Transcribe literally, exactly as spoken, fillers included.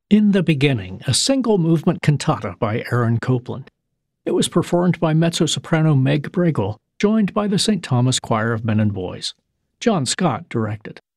In the Beginning, a single-movement cantata by Aaron Copland. It was performed by mezzo-soprano Meg Bregel, joined by the Saint Thomas Choir of Men and Boys. John Scott directed.